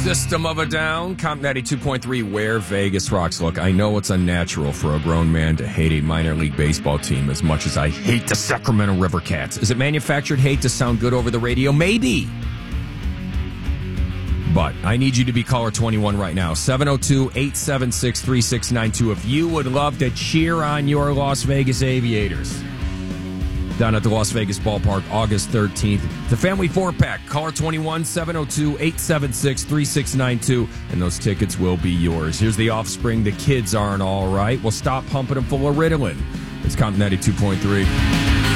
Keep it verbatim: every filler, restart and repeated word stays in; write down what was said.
System of a Down, Comp ninety-two point three, where Vegas rocks. Look, I know it's unnatural for a grown man to hate a minor league baseball team as much as I hate the Sacramento River Cats. Is it manufactured hate to sound good over the radio? Maybe. But I need you to be caller twenty-one right now, seven oh two, eight seven six, three six nine two, if you would love to cheer on your Las Vegas Aviators. Down at the Las Vegas Ballpark, August thirteenth. The Family four-pack, caller twenty-one, seven oh two, eight seven six, three six nine two, and those tickets will be yours. Here's the Offspring, The Kids Aren't All Right. We'll stop pumping them full of Ritalin. It's Comp ninety-two point three.